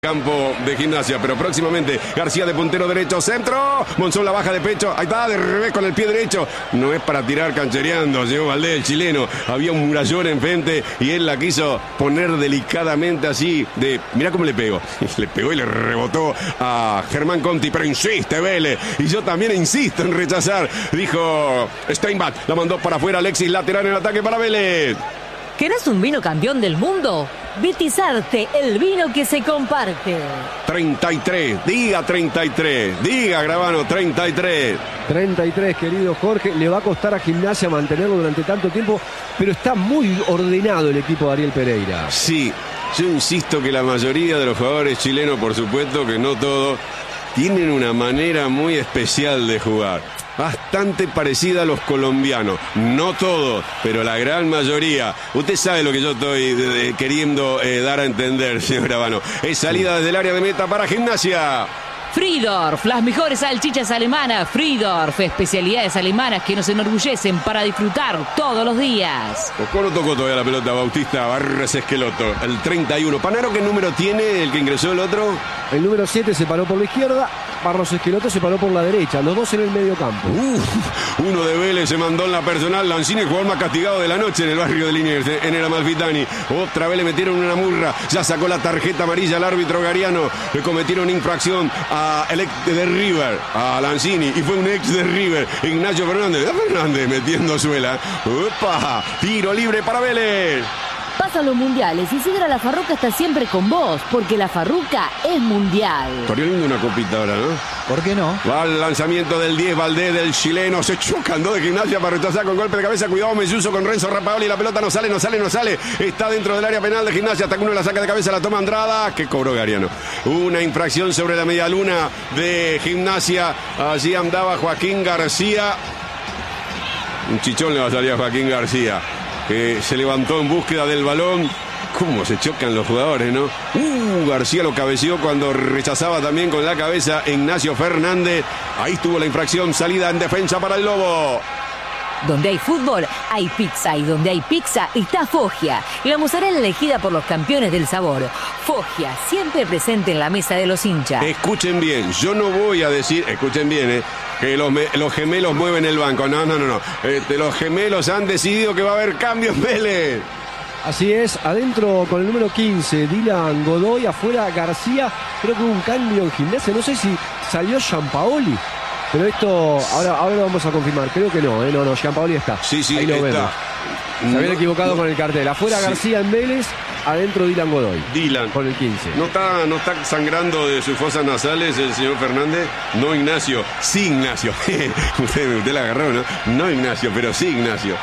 Campo de Gimnasia, pero próximamente García de puntero derecho, centro, Monzón la baja de pecho, ahí está, de revés con el pie derecho, no es para tirar canchereando, señor Valdés, el chileno, había un murallón enfrente y él la quiso poner delicadamente así, mirá cómo le pegó y le rebotó a Germán Conti, pero insiste Vélez, y yo también insisto en rechazar, dijo Steinbach, la mandó para afuera, Alexis lateral en ataque para Vélez. ¿Querés un vino campeón del mundo? Vitizarte, el vino que se comparte. 33, diga 33, diga Gravano, 33. 33, querido Jorge, le va a costar a Gimnasia mantenerlo durante tanto tiempo, pero está muy ordenado el equipo de Ariel Pereira. Sí, yo insisto que la mayoría de los jugadores chilenos, por supuesto que no todos, tienen una manera muy especial de jugar. Bastante parecida a los colombianos. No todos, pero la gran mayoría. Usted sabe lo que yo estoy queriendo dar a entender, señor Gravano. Es salida desde el área de meta para Gimnasia. Friedorf, las mejores salchichas alemanas. Friedorf, especialidades alemanas que nos enorgullecen para disfrutar todos los días. No tocó todavía la pelota Bautista Barros Esqueloto. El 31. Panaro, ¿qué número tiene el que ingresó el otro? El número 7 se paró por la izquierda. Barros Esqueloto se paró por la derecha, los dos en el medio campo. Uno de Vélez se mandó en la personal. Lanzini, el jugador más castigado de la noche en el barrio de Liniers, en el Amalfitani. Otra vez le metieron una murra. Ya sacó la tarjeta amarilla al árbitro Gariano. Le cometieron infracción a el ex de River, a Lanzini, y fue un ex de River, Ignacio Fernández metiendo suela. ¡Opa! Tiro libre para Vélez. Pasan los mundiales y Sidra La Farruca está siempre con vos, porque La Farruca es mundial. Estaría lindo una copita ahora, ¿no? ¿Por qué no? Va al lanzamiento del 10 Valdés, del chileno, se chocan dos de Gimnasia para rechazar con golpe de cabeza, cuidado Melluso con Renzo Rapaoli, la pelota no sale, está dentro del área penal de Gimnasia, hasta que uno la saca de cabeza, la toma Andrada, que cobró Gariano. Una infracción sobre la media luna de Gimnasia, allí andaba Joaquín García, un chichón le va a salir a Joaquín García, que se levantó en búsqueda del balón. Cómo se chocan los jugadores, ¿no? García lo cabeceó cuando rechazaba también con la cabeza Ignacio Fernández. Ahí estuvo la infracción, salida en defensa para el Lobo. Donde hay fútbol, hay pizza. Y donde hay pizza, está Foggia. La mozzarella elegida por los campeones del sabor. Foggia, siempre presente en la mesa de los hinchas. Escuchen bien, yo no voy a decir, escuchen bien, que los gemelos mueven el banco. No. Los gemelos han decidido que va a haber cambios en Vélez. Así es, adentro con el número 15, Dylan Godoy, afuera García. Creo que hubo un cambio en Gimnasia, no sé si salió Gianpaoli. Pero esto, ahora lo vamos a confirmar. Creo que no, no, Gianpaoli está. Sí, ahí lo está. Vemos. Se habían equivocado con el cartel. Afuera sí. García en Vélez, adentro Dylan Godoy. Dylan. Con el 15. No está sangrando de sus fosas nasales el señor Fernández. No Ignacio. Sí Ignacio. usted la agarró, ¿no? No Ignacio, pero sí Ignacio.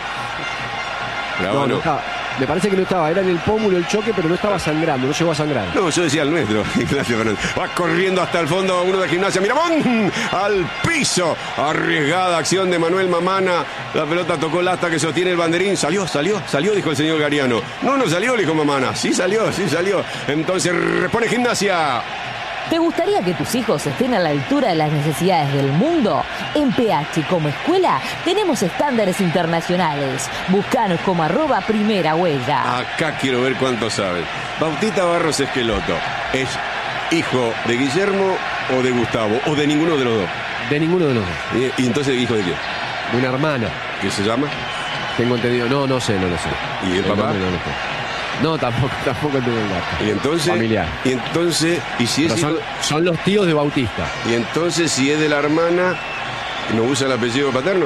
No está. Me parece que no estaba, era en el pómulo el choque, pero no estaba sangrando, no llegó a sangrar. No, yo decía el nuestro, Ignacio Fernández. Va corriendo hasta el fondo uno de Gimnasia. Miramón al piso. Arriesgada acción de Manuel Mamana. La pelota tocó el asta que sostiene el banderín. Salió, dijo el señor Gariano. No salió, le dijo Mamana. Sí salió. Entonces repone Gimnasia. ¿Te gustaría que tus hijos estén a la altura de las necesidades del mundo? En PH como escuela tenemos estándares internacionales. Búscanos como @primerahuella. Acá quiero ver cuánto saben. Bautista Barros Esqueloto, ¿es hijo de Guillermo o de Gustavo? ¿O de ninguno de los dos? De ninguno de los dos. ¿Y entonces hijo de quién? De una hermana. ¿Qué se llama? Tengo entendido, no sé. ¿Y el papá? No, tampoco tengo el dato. Y entonces, familiar. Y si es son los tíos de Bautista. Y entonces, si es de la hermana, ¿no usa el apellido paterno?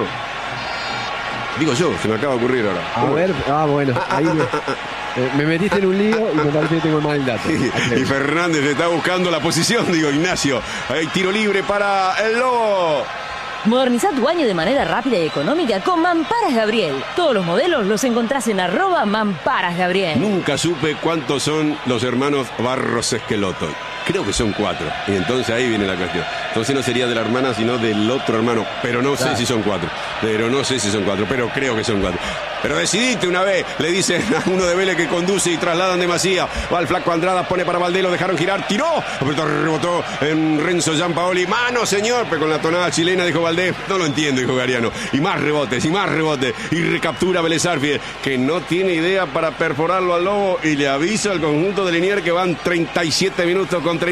Digo yo, se me acaba de ocurrir ahora. Bueno, ahí me metiste en un lío y me parece que tengo mal el dato. Y Fernández está buscando la posición, digo Ignacio. Hay tiro libre para el Lobo. Moderniza tu baño de manera rápida y económica con Mamparas Gabriel. Todos los modelos los encontrás en @Mamparas Gabriel. Nunca supe cuántos son los hermanos Barros Esqueloto. Creo que son 4. Y entonces ahí viene la cuestión. Entonces no sería de la hermana, sino del otro hermano. Pero no sé si son 4. Pero creo que son 4. pero decidite una vez, le dicen a uno de Vélez que conduce y trasladan de Masía. Va el flaco Andrada, pone para Valdés, lo dejaron girar, tiró, pero rebotó en Renzo Giampaoli. Mano, señor, pero con la tonada chilena dijo Valdés, no lo entiendo, dijo Gariano. Y más rebotes, y recaptura Vélez Sarsfield, que no tiene idea para perforarlo al Lobo, y le avisa al conjunto de Liniers que van 37 minutos con 30.